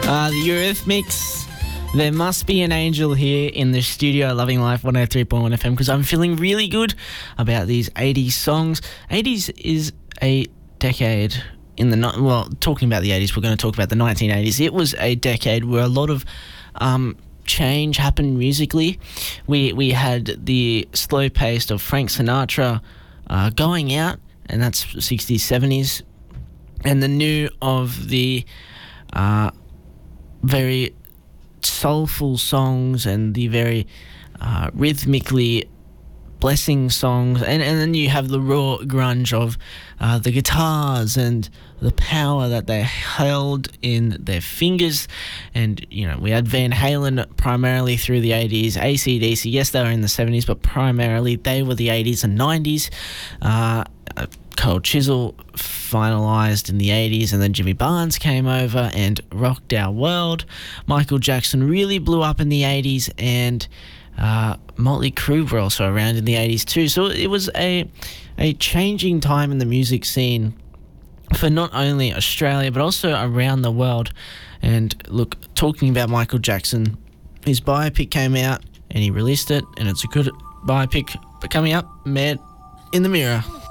The Eurythmics. There must be an angel here in the studio at Loving Life 103.1 FM because I'm feeling really good about these 80s songs. 80s is a decade in the... talking about the 80s, we're going to talk about the 1980s. It was a decade where a lot of change happened musically. We had the slow pace of Frank Sinatra going out, and that's 60s, 70s, and the new of the very soulful songs and the very rhythmically blessing songs, and then you have the raw grunge of the guitars and the power that they held in their fingers. And we had Van Halen primarily through the 80s, AC/DC, yes, they were in the 70s, but primarily they were the 80s and 90s. Cold Chisel finalised in the 80s, and then Jimmy Barnes came over and rocked our world. Michael Jackson really blew up in the 80s, and Motley Crue were also around in the 80s too. So it was a changing time in the music scene for not only Australia but also around the world. And look, talking about Michael Jackson, his biopic came out and he released it, and it's a good biopic. But coming up, Man in the Mirror.